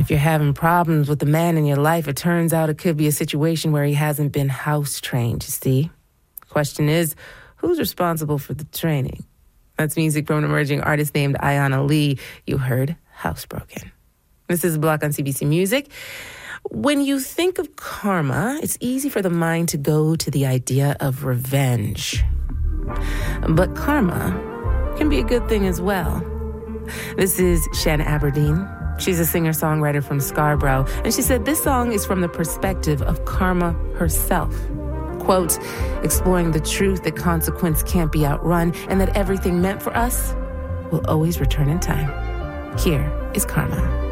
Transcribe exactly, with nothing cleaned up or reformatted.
If you're having problems with the man in your life, it turns out it could be a situation where he hasn't been house trained, you see. The question is, who's responsible for the training? That's music from an emerging artist named Ayana Lee. You heard Housebroken. This is Block on C B C Music. When you think of karma, it's easy for the mind to go to the idea of revenge. But karma can be a good thing as well. This is Shanna Aberdeen. She's a singer-songwriter from Scarborough, and she said this song is from the perspective of karma herself. Quote, exploring the truth that consequence can't be outrun and that everything meant for us will always return in time. Here is Karma.